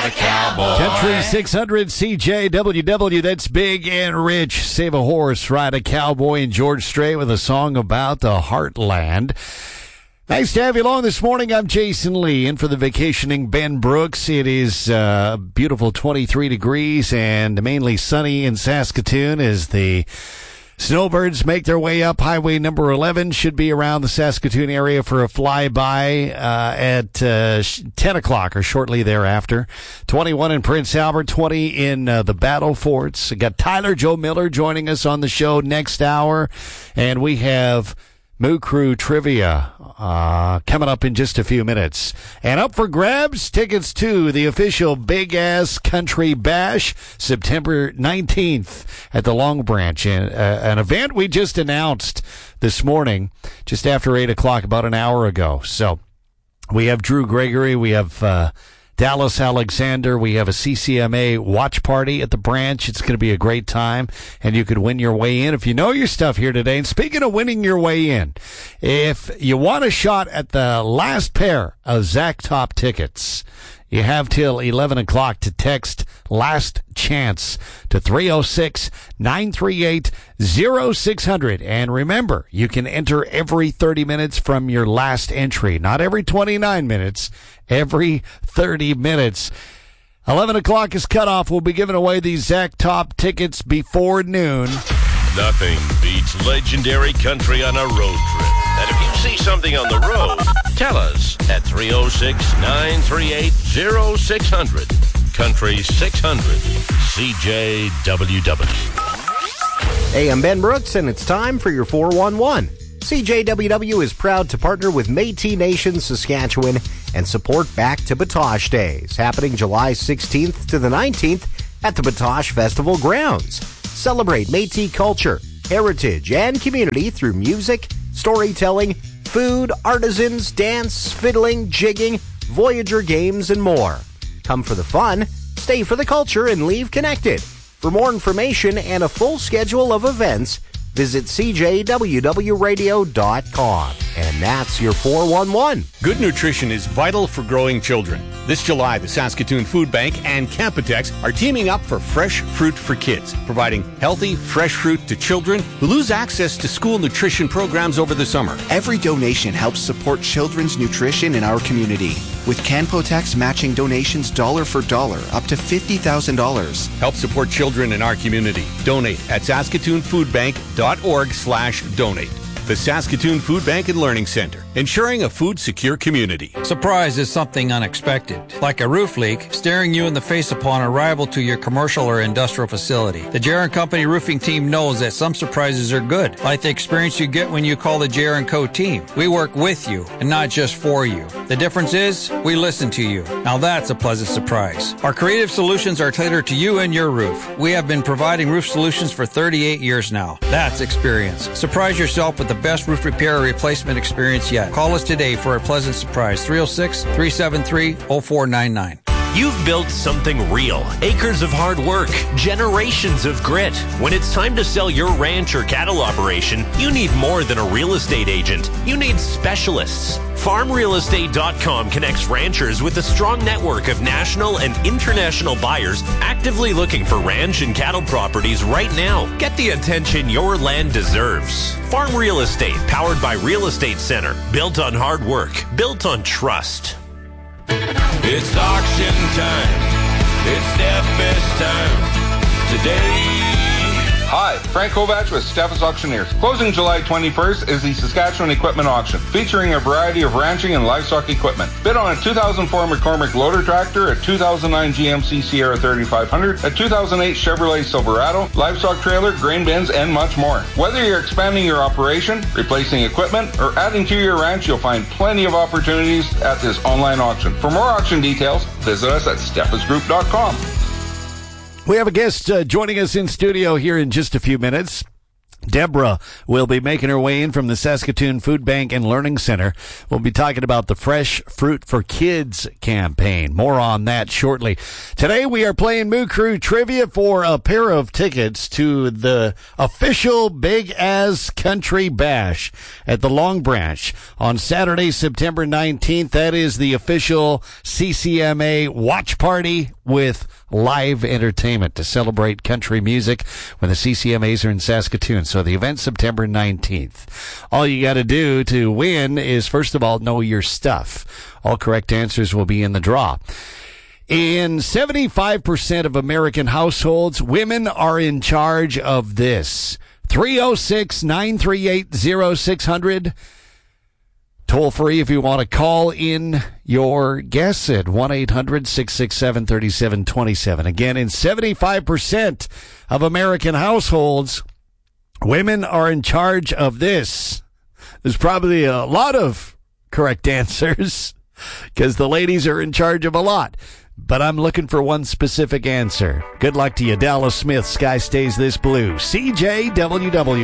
ride a cowboy. Country 600 CJWW, that's Big and Rich. Save a horse, ride a cowboy, and George Strait with a song about the heartland. Nice to have you along this morning. I'm Jason Lee, in for the vacationing Ben Brooks. It is beautiful 23 degrees and mainly sunny in Saskatoon as the snowbirds make their way up Highway number 11. Should be around the Saskatoon area for a flyby at 10 o'clock or shortly thereafter. 21 in Prince Albert, 20 in the Battle Forts. We got Tyler Joe Miller joining us on the show next hour, and we have Moo Crew Trivia coming up in just a few minutes. And up for grabs, tickets to the official Big Ass Country Bash, September 19th at the Long Branch. An event we just announced this morning, just after 8 o'clock, about an hour ago. So we have Drew Gregory, we have Dallas Alexander. We have a CCMA watch party at the branch. It's going to be a great time, and you could win your way in if you know your stuff here today. And speaking of winning your way in, if you want a shot at the last pair of Zach Top tickets, you have till 11 o'clock to text last chance to 306-938-0600. And remember, you can enter every 30 minutes from your last entry. Not every 29 minutes, every 30 minutes. 11 o'clock is cutoff. We'll be giving away these Zach Top tickets before noon. Nothing beats legendary country on a road trip. And if you see something on the road, tell us at 306-938-0600. Country 600 CJWW. Hey, I'm Ben Brooks, and it's time for your 411. CJWW is proud to partner with Métis Nation Saskatchewan and support Back to Batoche Days, happening July 16th to the 19th at the Batoche Festival grounds. Celebrate Métis culture, heritage, and community through music, storytelling, food, artisans, dance, fiddling, jigging, Voyager games, and more. Come for the fun, stay for the culture, and leave connected. For more information and a full schedule of events, visit CJWWRadio.com. And that's your 411. Good nutrition is vital for growing children. This July, the Saskatoon Food Bank and Campotex are teaming up for Fresh Fruit for Kids, providing healthy, fresh fruit to children who lose access to school nutrition programs over the summer. Every donation helps support children's nutrition in our community, with Campotex matching donations dollar for dollar up to $50,000. Help support children in our community. Donate at saskatoonfoodbank.org/donate. The Saskatoon Food Bank and Learning Center, ensuring a food-secure community. Surprise is something unexpected, like a roof leak staring you in the face upon arrival to your commercial or industrial facility. The J.R. & Company roofing team knows that some surprises are good, like the experience you get when you call the J.R. & Co. team. We work with you and not just for you. The difference is we listen to you. Now that's a pleasant surprise. Our creative solutions are tailored to you and your roof. We have been providing roof solutions for 38 years now. That's experience. Surprise yourself with the best roof repair or replacement experience yet. Call us today for a pleasant surprise. 306-373-0499. You've built something real. Acres of hard work, generations of grit. When it's time to sell your ranch or cattle operation, you need more than a real estate agent. You need specialists. FarmRealEstate.com connects ranchers with a strong network of national and international buyers actively looking for ranch and cattle properties right now. Get the attention your land deserves. Farm Real Estate, powered by Real Estate Center. Built on hard work. Built on trust. It's auction time. It's Steffes time. Today. Hi, Frank Kovac with Steffes Auctioneers. Closing July 21st is the Saskatchewan Equipment Auction, featuring a variety of ranching and livestock equipment. Bid on a 2004 McCormick loader tractor, a 2009 GMC Sierra 3500, a 2008 Chevrolet Silverado, livestock trailer, grain bins, and much more. Whether you're expanding your operation, replacing equipment, or adding to your ranch, you'll find plenty of opportunities at this online auction. For more auction details, visit us at steffesgroup.com. We have a guest joining us in studio here in just a few minutes. Deborah will be making her way in from the Saskatoon Food Bank and Learning Center. We'll be talking about the Fresh Fruit for Kids campaign. More on that shortly. Today we are playing Moo Crew Trivia for a pair of tickets to the official Big As Country Bash at the Long Branch on Saturday, September 19th. That is the official CCMA watch party with live entertainment to celebrate country music when the CCMAs are in Saskatoon. So the event September 19th. All you got to do to win is, first of all, know your stuff. All correct answers will be in the draw. In 75% of American households, women are in charge of this. 306-938-0600. Toll free if you want to call in your guess at 1-800-667-3727. Again, in 75% of American households, women are in charge of this. There's probably a lot of correct answers because the ladies are in charge of a lot. But I'm looking for one specific answer. Good luck to you, Dallas Smith. Sky stays this blue. CJWW.